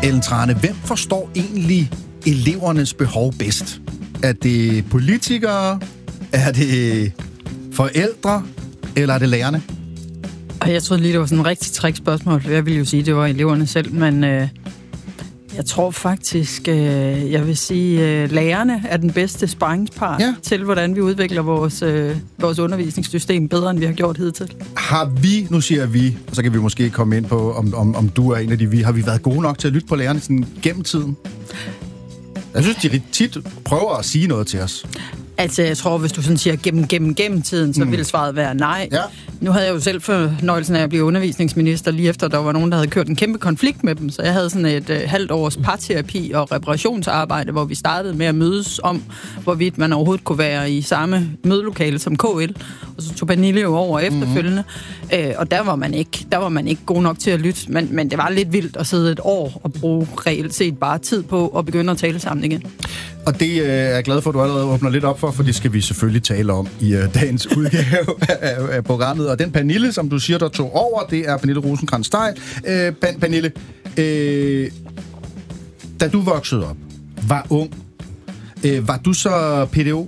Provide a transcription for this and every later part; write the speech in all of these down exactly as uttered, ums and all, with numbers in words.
Ellen Trane, hvem forstår egentlig elevernes behov bedst? Er det politikere? Er det forældre? Eller er det lærerne? Og jeg troede lige, det var sådan en rigtig trick spørgsmål. Jeg ville jo sige, det var eleverne selv, men øh, jeg tror faktisk, øh, jeg vil sige, øh, lærerne er den bedste sparringspart ja. til, hvordan vi udvikler vores, øh, vores undervisningssystem bedre, end vi har gjort hidtil. Har vi, nu siger vi, og så kan vi måske komme ind på, om, om, om du er en af de vi, har vi været gode nok til at lytte på lærerne sådan gennem tiden? Jeg synes, de tit prøver at sige noget til os. Altså, jeg tror, hvis du sådan siger gennem, gennem, gennem tiden, så mm. ville svaret være nej. Ja. Nu havde jeg jo selv fornøjelsen af at blive undervisningsminister, lige efter der var nogen, der havde kørt en kæmpe konflikt med dem. Så jeg havde sådan et uh, halvt års parterapi og reparationsarbejde, hvor vi startede med at mødes om, hvorvidt man overhovedet kunne være i samme mødelokale som K L. Og så tog Pernille jo over efterfølgende. Mm-hmm. Uh, og der var man ikke, der var man ikke god nok til at lytte. Men, men det var lidt vildt at sidde et år og bruge reelt set bare tid på at begynde at tale sammen igen. Og det øh, er jeg glad for, at du allerede åbner lidt op for, for det skal vi selvfølgelig tale om i øh, dagens udgave af, af programmet. Og den Pernille, som du siger, der tog over, det er Pernille Rosenkrantz-Theil. Øh, Pan- Pernille, øh, da du voksede op, var ung, øh, var du så P D O?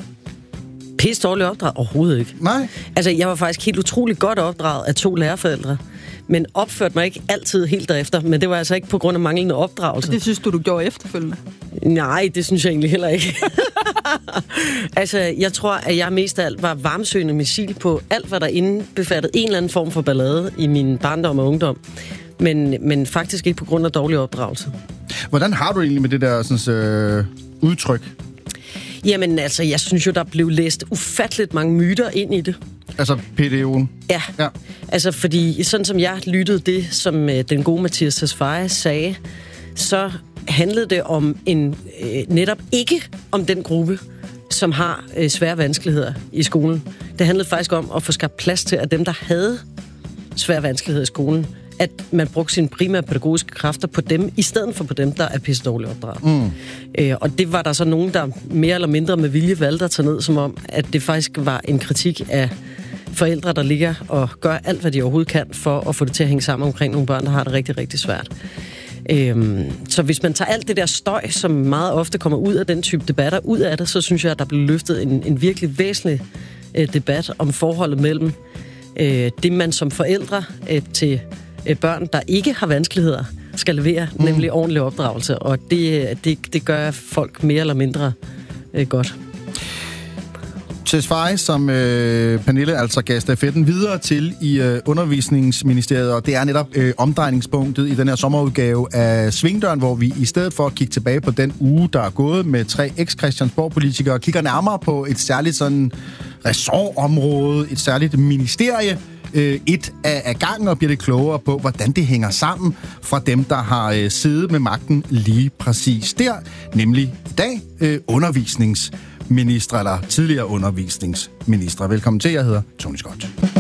Pisse dårligt opdraget? Overhovedet ikke. Nej? Altså, jeg var faktisk helt utroligt godt opdraget af to lærerforældre, men opførte mig ikke altid helt derefter, men det var altså ikke på grund af manglende opdragelse. Og det synes du, du gjorde efterfølgende? Nej, det synes jeg egentlig heller ikke. Altså, jeg tror, at jeg mest af alt var varmsøgende missil på alt, hvad der indbefattede en eller anden form for ballade i min barndom og ungdom. Men, men faktisk ikke på grund af dårlig opdragelse. Hvordan har du egentlig med det der sådan, øh, udtryk? Jamen, altså, jeg synes jo, der blev læst ufatteligt mange myter ind i det. Altså P D O'en? Ja. ja. Altså, fordi sådan som jeg lyttede det, som øh, den gode Mathias Tesfaye sagde, så handlede det om en øh, netop ikke om den gruppe, som har øh, svære vanskeligheder i skolen. Det handlede faktisk om at få skabt plads til, at dem, der havde svære vanskeligheder i skolen, at man brugte sine primære pædagogiske kræfter på dem, i stedet for på dem, der er pisse dårligt opdraget. Mm. Øh, og det var der så nogen, der mere eller mindre med vilje valgte at tage ned, som om, at det faktisk var en kritik af forældre, der ligger og gør alt, hvad de overhovedet kan, for at få det til at hænge sammen omkring nogle børn, der har det rigtig, rigtig svært. Øhm, så hvis man tager alt det der støj, som meget ofte kommer ud af den type debatter, ud af det, så synes jeg, at der bliver løftet en, en virkelig væsentlig øh, debat om forholdet mellem øh, det, man som forældre øh, til øh, børn, der ikke har vanskeligheder, skal levere, mm. nemlig ordentlig opdragelse. Og det, det, det gør folk mere eller mindre øh, godt. Tesfaye, som øh, Pernille altså gav stafetten videre til i øh, Undervisningsministeriet, og det er netop øh, omdrejningspunktet i den her sommerudgave af Svingdøren, hvor vi i stedet for at kigge tilbage på den uge, der er gået med tre eks-Christiansborg-politikere, kigger nærmere på et særligt sådan ressortområde, et særligt ministerie, øh, et af, af gangen, og bliver lidt klogere på, hvordan det hænger sammen fra dem, der har øh, siddet med magten lige præcis der, nemlig i dag øh, undervisnings minister eller tidligere undervisningsminister. Velkommen til, jeg hedder Tony Scott.